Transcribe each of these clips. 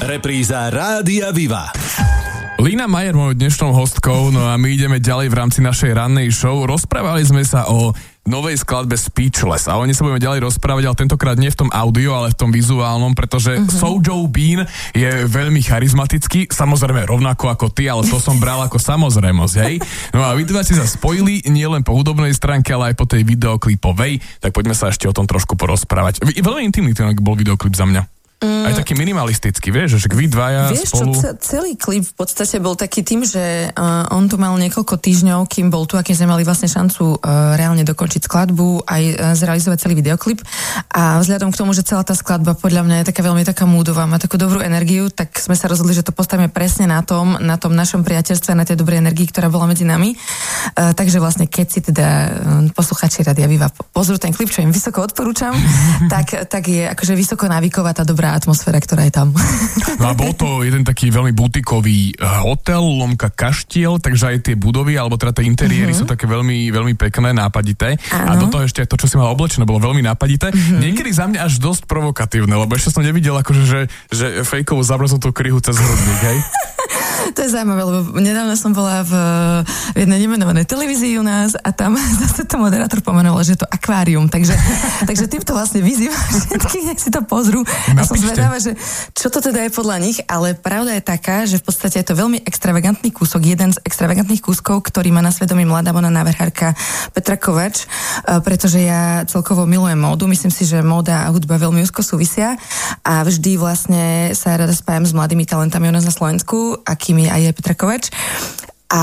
Repríza Rádia Viva. Lína Majer mojou dnešnou hostkou, no a my ideme ďalej v rámci našej rannej show. Rozprávali sme sa o novej skladbe Speechless a o nej sa budeme ďalej rozprávať, ale tentokrát nie v tom audio, ale v tom vizuálnom, pretože Soulja Bean je veľmi charizmatický, samozrejme rovnako ako ty, ale to som bral ako samozrejmosť, hej? No a vy dva si sa spojili nielen po hudobnej stránke, ale aj po tej videoklipovej, tak poďme sa ešte o tom trošku porozprávať. Veľmi intimný ten bol videoklip za mňa. Aj taký minimalistický, vieš, že vy dvaja vieš, spolu... Čo, celý klip v podstate bol taký tým, že on tu mal niekoľko týždňov, kým bol tu, akým sme mali vlastne šancu reálne dokončiť skladbu, aj zrealizovať celý videoklip. A vzhľadom k tomu, že celá tá skladba podľa mňa je taká veľmi taká moodová, má takú dobrú energiu, tak sme sa rozhodli, že to postavíme presne na tom našom priateľstve, na tej dobrej energii, ktorá bola medzi nami. Takže vlastne, keď si teda posluchači Rádia Viva pozrú ten klip, čo im vysoko odporúčam, tak je akože vysoko návyková tá dobrá atmosféra, ktorá je tam. No a bol to jeden taký veľmi butikový hotel, lomka kaštiel, takže aj tie budovy, alebo teda tie interiéry sú také veľmi, veľmi pekné, nápadité. Áno. A do toho ešte aj to, čo si mal oblečené, bolo veľmi nápadité. Niekedy za mňa až dosť provokatívne, lebo ešte som nevidel akože, že fejkovú zabrznutú kryhu cez hrudník, hej? To je zaujímavé, lebo nedávno som bola v jednej nemenovanej televízii u nás a tam zase to moderátor pomenoval, že je to akvárium, takže týmto vlastne vyzývam všetkých, nech si to pozrú. A som zvedavá, že čo to teda je podľa nich, ale pravda je taká, že v podstate je to veľmi extravagantný kúsok, jeden z extravagantných kúskov, ktorý má na svedomí mladá návrhárka Petra Kovač, pretože ja celkovo milujem módu, myslím si, že móda a hudba veľmi úzko súvisia a vždy vlastne sa rada spájam s mladými talentami u nás na Slovensku, akými aj je Petra Kovač. A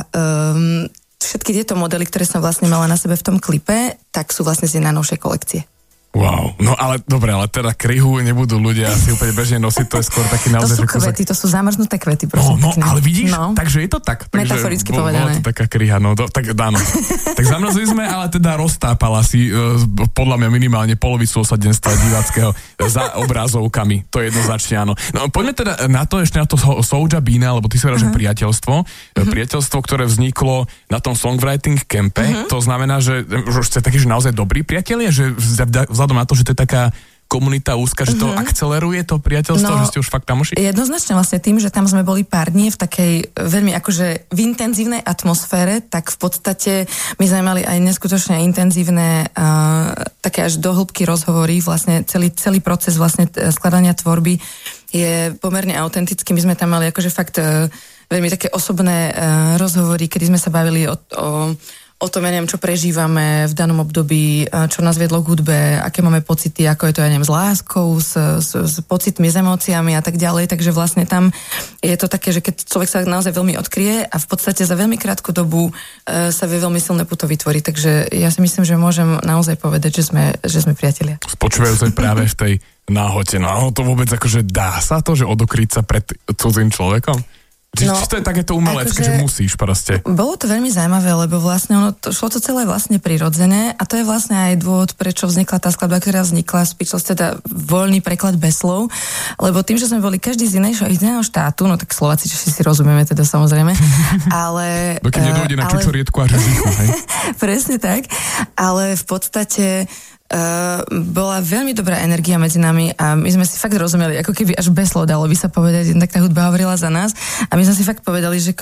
všetky tieto modely, ktoré som vlastne mala na sebe v tom klipe, tak sú vlastne z najnovšej kolekcie. Wow, no ale dobre, ale teda kryhu nebudú ľudia asi úplne bežne nosiť, to je skôr taký naozaj... To sú kvety, to sú zamrznuté kvety, prosím. No, ale vidíš, takže je to tak. Metaforicky povedané. Bola to taká kryha, no tak dáno. Tak zamrzli sme, ale teda roztápala si podľa mňa minimálne polovicu osadenstva diváckého za obrazovkami, to je jednoznačne áno. No poďme teda na to ešte na to Soulja Beana, lebo ty si hovorila, že priateľstvo, ktoré vzniklo na tom songwriting campe, to znamená, že ste takí, že naozaj dobrí priatelia, že vzhľadom na to, že to je taká komunita úzka, že to akceleruje to priateľstvo, že ste už fakt kamoši? Jednoznačne vlastne tým, že tam sme boli pár dní v takej veľmi akože v intenzívnej atmosfére, tak v podstate my sme mali aj neskutočne intenzívne také až do hĺbky rozhovory, vlastne celý proces vlastne skladania tvorby je pomerne autentický. My sme tam mali akože fakt veľmi také osobné rozhovory, kedy sme sa bavili o tom, ja neviem, čo prežívame v danom období, čo nás viedlo k hudbe, aké máme pocity, ako je to, ja neviem, s láskou, s pocitmi, s emóciami a tak ďalej. Takže vlastne tam je to také, že keď človek sa naozaj veľmi odkryje a v podstate za veľmi krátku dobu sa vie veľmi silné puto vytvoriť. Takže ja si myslím, že môžem naozaj povedať, že sme priatelia. Spočúvajú sa práve v tej náhote. No to vôbec akože dá sa to, že odokryť sa pred cudzým človekom? Či to je takéto umelecké, že musíš proste? Bolo to veľmi zaujímavé, lebo vlastne šlo to celé vlastne prirodzené a to je vlastne aj dôvod, prečo vznikla tá skladba, ktorá vznikla, Speechless, teda voľný preklad bez slov, lebo tým, že sme boli každý z iného štátu, no tak Slováci, čo si rozumieme teda samozrejme, ale... Dokým nedôjde na čučoriedku a řezichu, hej? Presne tak, ale v podstate... bola veľmi dobrá energia medzi nami a my sme si fakt rozumeli, ako keby až bez slov dalo by sa povedať, tak tá hudba hovorila za nás a my sme si fakt povedali, že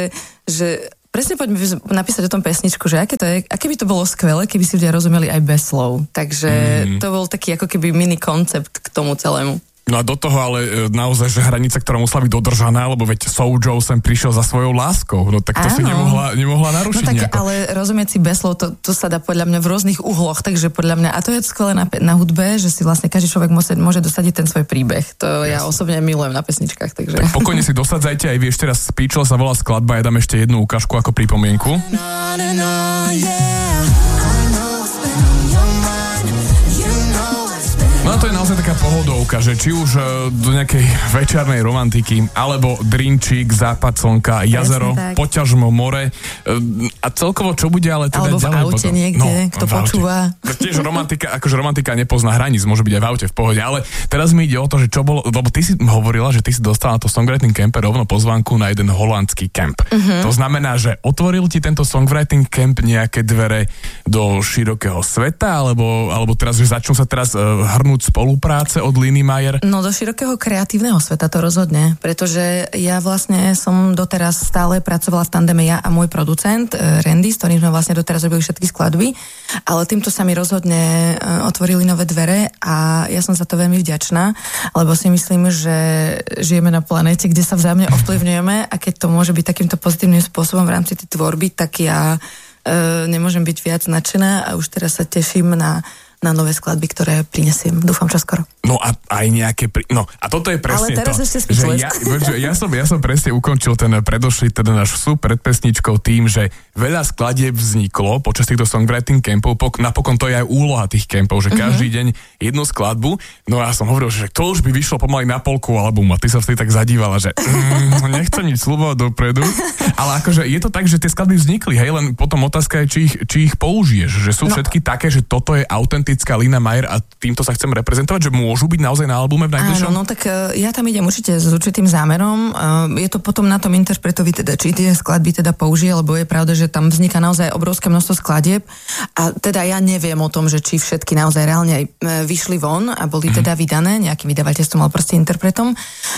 presne poďme napísať o tom pesničku, že aké by to bolo skvelé, keby si ľudia rozumeli aj bez slov. Takže to bol taký ako keby mini koncept k tomu celému. No a do toho ale naozaj, že hranica, ktorá musela byť dodržaná, lebo veď Soulja sem prišiel za svojou láskou, no tak to si nemohla narušiť tak, nejako. Ale rozumieť si bez slov, to sa dá podľa mňa v rôznych uhloch, takže podľa mňa, a to je skvelé na hudbe, že si vlastne každý človek môže dosadiť ten svoj príbeh. To ja osobne milujem na pesničkách, takže... Tak pokojne si dosadzajte, aj vieš, teraz Speechless sa volá skladba, ja dám ešte jednu ukážku ako pripomienku. No to je naozaj taká pohodovka, že či už do nejakej večernej romantiky, alebo drinčík, západ slnka, jazero, poťažmo more a celkovo čo bude, ale teda alebo ďalej. Alebo v aute niekde, kto počúva. Tiež romantika nepozná hraníc, môže byť aj v aute v pohode, ale teraz mi ide o to, že čo bolo, lebo ty si hovorila, že ty si dostala na to songwriting campe rovno pozvánku na jeden holandský camp. To znamená, že otvoril ti tento songwriting camp nejaké dvere do širokého sveta, alebo teraz, že začnú sa teraz hrnúť spolupráce práce od Liny Majer? No do širokého kreatívneho sveta to rozhodne, pretože ja vlastne som doteraz stále pracovala v tandeme ja a môj producent Randy, s ktorým sme vlastne doteraz robili všetky skladby, ale týmto sa mi rozhodne otvorili nové dvere a ja som za to veľmi vďačná, lebo si myslím, že žijeme na planéte, kde sa vzájomne ovplyvňujeme a keď to môže byť takýmto pozitívnym spôsobom v rámci tej tvorby, tak ja nemôžem byť viac nadšená a už teraz sa teším na nové skladby, ktoré prinesiem. Dúfam čoskoro. No a aj nejaké... No a toto je presne ale teraz to, ešte že ja som presne ukončil ten predošlý, teda náš súper predpesničkou tým, že veľa skladieb vzniklo počas týchto songwriting campov, napokon to je aj úloha tých campov, že každý deň jednu skladbu. No a ja som hovoril, že to už by vyšlo pomaly na polku albumu a ty sa vtedy tak zadívala, že nechcem nič sľubovať dopredu, ale akože je to tak, že tie skladby vznikli, hej, len potom otázka je, či ich použiješ, že sú všetky také, že toto je autentická Lina Majer a týmto sa chcem reprezentovať, že môžu byť naozaj na albume v najbližšom? Áno, no tak ja tam idem určite s určitým zámerom. Je to potom na tom interpretovi, teda, či tie skladby teda použije, lebo je pravda, že tam vzniká naozaj obrovské množstvo skladieb a teda ja neviem o tom, že či všetky naozaj reálne aj vyšli von a boli teda vydané nejakým vydavateľstvom alebo proste interpretom,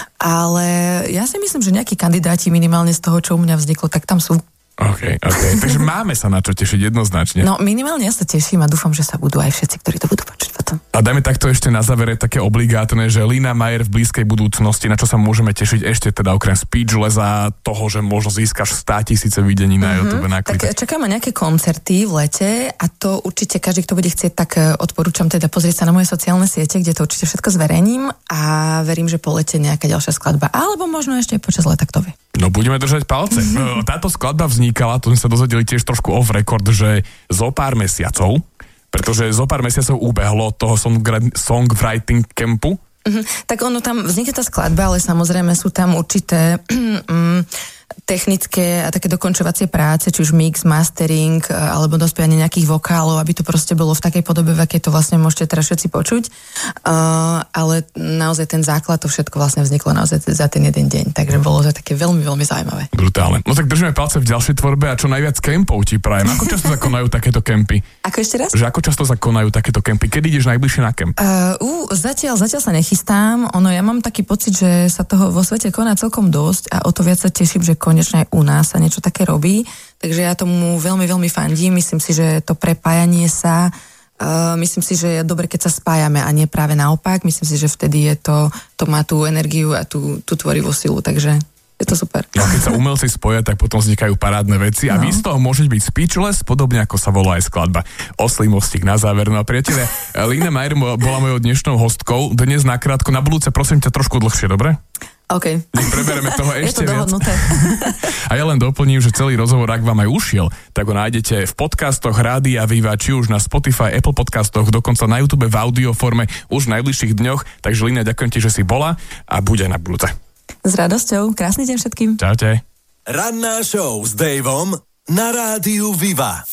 ale ja si myslím, že nejakí kandidáti minimálne z toho, čo u mňa vzniklo, tak tam sú. OK. Takže máme sa na čo tešiť jednoznačne. No minimálne ja sa teším a dúfam, že sa budú aj všetci, ktorí to budú počuť potom. A dajme takto ešte na závere také obligátne, že Lina Majer v blízkej budúcnosti, na čo sa môžeme tešiť ešte teda okrem Speechless a toho, že možno získaš 100 000 videní na YouTube na klipe. Tak čakáme nejaké koncerty v lete a to určite každý, kto bude chcieť, tak odporúčam teda pozrieť sa na moje sociálne siete, kde to určite všetko zverejním a verím, že po lete nejaká ďalšia skladba, alebo možno ešte počas leta, kto vie. No budeme držať palce. Táto skladba vznikala, to sme sa dozvedeli tiež trošku off record, že zo pár mesiacov, pretože zo pár mesiacov ubehlo toho songwriting campu. Tak ono tam vznikne tá skladba, ale samozrejme sú tam určité technické a také dokončovacie práce, či už mix, mastering, alebo dospievanie nejakých vokálov, aby to proste bolo v takej podobe, v akej to vlastne môžete teraz všetci počuť. Ale naozaj ten základ, to všetko vlastne vzniklo naozaj za ten jeden deň. Takže bolo to také veľmi, veľmi zaujímavé. Brutálne. No tak držíme palce v ďalšej tvorbe a čo najviac kempov ti prajem. Ako často sa konajú takéto kempy? Ako ešte raz? Že ako často sa konajú takéto kempy? Kedy ideš najbližšie na kemp? Zatiaľ sa nechystám. Ja mám taký pocit, že sa toho vo svete koná celkom dosť a o to viac sa teším, že konečne aj u nás sa niečo také robí. Takže ja tomu veľmi, veľmi fandím. Myslím si, že to prepájanie sa, myslím si, že je dobre, keď sa spájame a nie práve naopak. Myslím si, že vtedy je to má tú energiu a tú tvorivú silu. Takže je to super. No keď sa umelci spoja, tak potom vznikajú parádne veci a vy z toho môžete byť Speechless, podobne ako sa volá aj skladba. Oslý mostík na záver. No a priatelia, Lina Majer bola mojou dnešnou hostkou. Dnes nakrátko, na budúce prosím ťa trošku dlhšie, dobre? OK. Nech prebereme toho ešte viac. Je to dohodnuté. A ja len doplním, že celý rozhovor, ak vám aj ušiel, tak ho nájdete v podcastoch Rádia Viva, či už na Spotify, Apple podcastoch, dokonca na YouTube v audioforme už v najbližších dňoch. Takže Lina, ďakujem ti, že si bola a buď aj na budúce. S radosťou. Krásny deň všetkým. Čaute. Ranná show s Davom na Rádiu Viva.